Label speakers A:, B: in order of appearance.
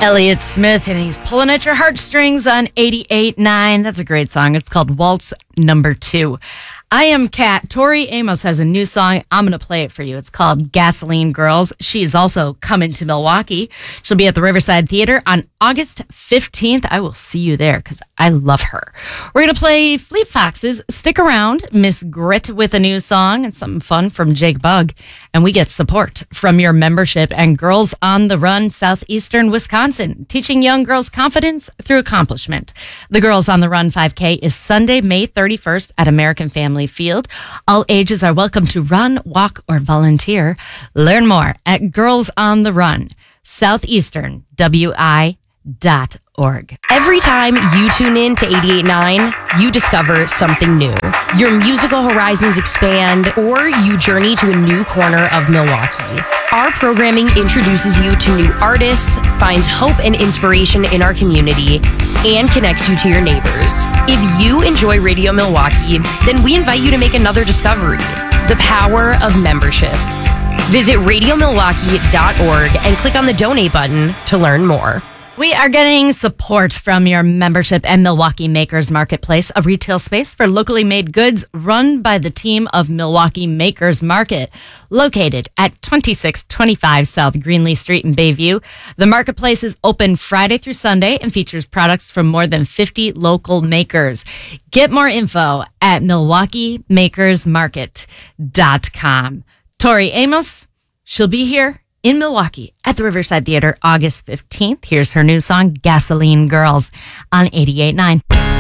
A: Elliott Smith, and he's pulling at your heartstrings on 88.9. That's a great song. It's called Waltz Number 2. I am Kat. Tori Amos has a new song. I'm going to play it for you. It's called Gasoline Girls. She's also coming to Milwaukee. She'll be at the Riverside Theater on August 15th. I will see you there because I love her. We're going to play Fleet Foxes. Stick around. Miss Grit with a new song and something fun from Jake Bugg. And we get support from your membership and Girls on the Run Southeastern Wisconsin, teaching young girls confidence through accomplishment. The Girls on the Run 5K is Sunday, May 31st at American Family Field. All ages are welcome to run, walk, or volunteer. Learn more at Girls on the Run, Southeastern, WI.org.
B: Every time you tune in to 88.9, you discover something new. Your musical horizons expand, or you journey to a new corner of Milwaukee. Our programming introduces you to new artists, finds hope and inspiration in our community, and connects you to your neighbors. If you enjoy Radio Milwaukee, then we invite you to make another discovery: the power of membership. Visit radiomilwaukee.org and click on the donate button to learn more.
A: We are getting support from your membership and Milwaukee Makers Marketplace, a retail space for locally made goods run by the team of Milwaukee Makers Market, located at 2625 South Greenlee Street in Bayview. The marketplace is open Friday through Sunday and features products from more than 50 local makers. Get more info at MilwaukeeMakersMarket.com. Tori Amos, she'll be here in Milwaukee at the Riverside Theater August 15th. Here's her new song, Gasoline Girls, on 88.9.